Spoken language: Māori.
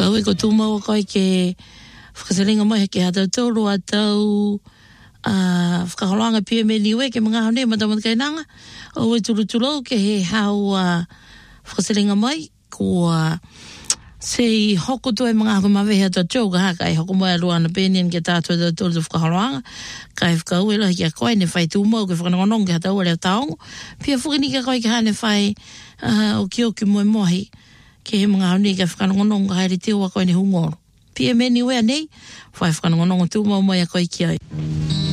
Kau e ko tūmau koe ke whakasalinga mai ke hatau tōru atau whakaholoanga pia me niwe ke mga hone matamat kainanga. O e turu ke he hau whakasalinga mai kua se hoko tu e mga hako mawehe ato tōga haka e hoko mai aruana penien ke tātua da tōru whakaholoanga. Kai whakau e lahi kia koe ne whai tūmau ke whakanongonong ke hatau alea taongo. Pia whukinika koe ke hane whai o ki moe mohi. Ke he mga honi ka whakanongononga haere te ua koe ne hungoro. Pia meni wea nei, whai whakanongononga tūmau mai a koe ki ai.